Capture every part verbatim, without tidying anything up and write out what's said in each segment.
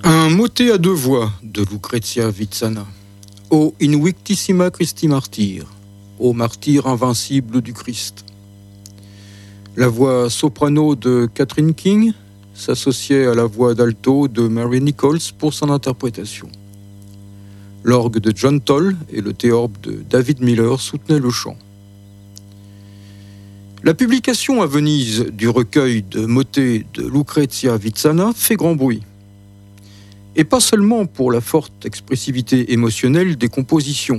Un motet à deux voix de Lucrezia Vitsana. O invictissima Christi martyr, ô martyr invincible du Christ. La voix soprano de Catherine King s'associait à la voix d'alto de Mary Nichols pour son interprétation. L'orgue de John Toll et le théorbe de David Miller soutenaient le chant. La publication à Venise du recueil de motets de Lucrezia Vitsana fait grand bruit. Et pas seulement pour la forte expressivité émotionnelle des compositions.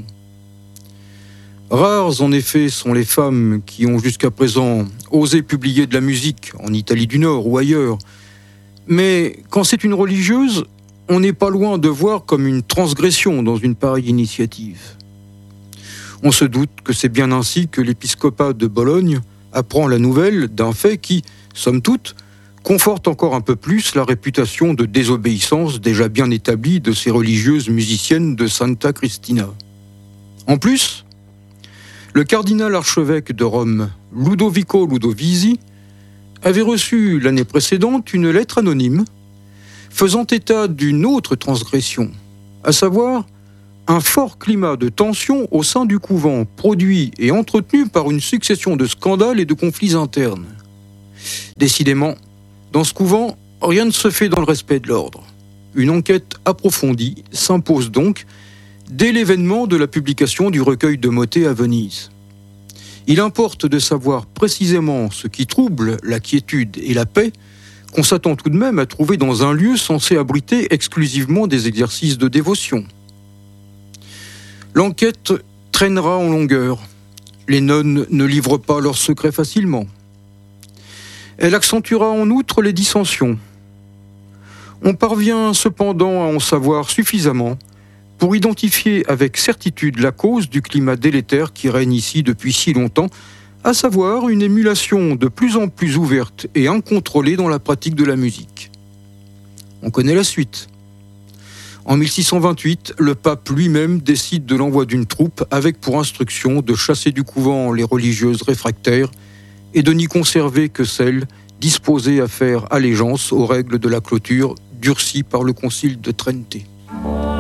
Rares en effet sont les femmes qui ont jusqu'à présent osé publier de la musique en Italie du Nord ou ailleurs. Mais quand c'est une religieuse, on n'est pas loin de voir comme une transgression dans une pareille initiative. On se doute que c'est bien ainsi que l'épiscopat de Bologne apprend la nouvelle d'un fait qui, somme toute, conforte encore un peu plus la réputation de désobéissance déjà bien établie de ces religieuses musiciennes de Santa Cristina. En plus, le cardinal archevêque de Rome, Ludovico Ludovisi, avait reçu l'année précédente une lettre anonyme faisant état d'une autre transgression, à savoir un fort climat de tension au sein du couvent, produit et entretenu par une succession de scandales et de conflits internes. Décidément, dans ce couvent, rien ne se fait dans le respect de l'ordre. Une enquête approfondie s'impose donc dès l'événement de la publication du recueil de motets à Venise. Il importe de savoir précisément ce qui trouble la quiétude et la paix qu'on s'attend tout de même à trouver dans un lieu censé abriter exclusivement des exercices de dévotion. L'enquête traînera en longueur. Les nonnes ne livrent pas leurs secrets facilement. Elle accentuera en outre les dissensions. On parvient cependant à en savoir suffisamment pour identifier avec certitude la cause du climat délétère qui règne ici depuis si longtemps, à savoir une émulation de plus en plus ouverte et incontrôlée dans la pratique de la musique. On connaît la suite. En mille six cent vingt-huit, le pape lui-même décide de l'envoi d'une troupe avec pour instruction de chasser du couvent les religieuses réfractaires et de n'y conserver que celles disposées à faire allégeance aux règles de la clôture durcies par le concile de Trente.